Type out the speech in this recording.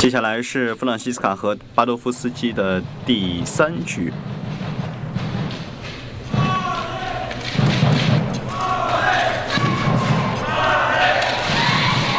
接下来是弗朗西斯卡和巴多夫斯基的第3局。